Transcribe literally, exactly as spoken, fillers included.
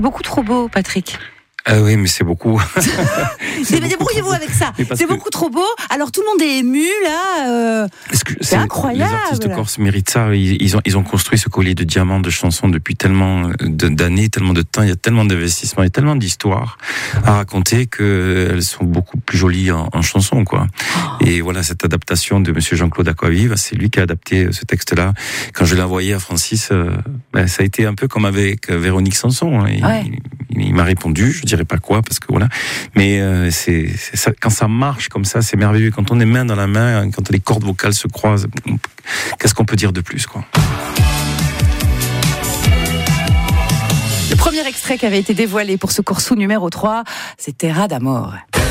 beaucoup trop beau, Patrick. Ah oui, mais c'est beaucoup. c'est mais débrouillez-vous avec ça. C'est que... beaucoup trop beau. Alors tout le monde est ému là. Euh... Que c'est, c'est incroyable. Les artistes corses méritent ça. Ils, ils ont ils ont construit ce collier de diamants de chansons depuis tellement de, d'années, tellement de temps. Il y a tellement d'investissements, il y a tellement d'histoires à raconter que elles sont beaucoup plus jolies en, en chansons, quoi. Oh. Et voilà, cette adaptation de Monsieur Jean-Claude Aquavive, c'est lui qui a adapté ce texte-là. Quand je l'ai envoyé à Francis, euh, ben, ça a été un peu comme avec Véronique Sanson. Hein. Il, ouais. il, il m'a répondu. Je dirais pas quoi parce que voilà, mais euh, c'est, c'est ça, quand ça marche comme ça, c'est merveilleux. Quand on est main dans la main, quand les cordes vocales se croisent, qu'est-ce qu'on peut dire de plus, quoi. Le premier extrait qui avait été dévoilé pour ce Corso numéro trois, c'est Terra d'Amore.